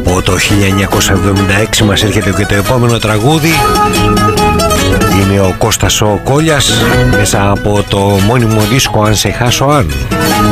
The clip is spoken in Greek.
Από το 1976 μας έρχεται και το επόμενο τραγούδι. Είναι ο Κώστας ο Κόλιας μέσα από το μόνιμο δίσκο «Αν σε χάσω αν».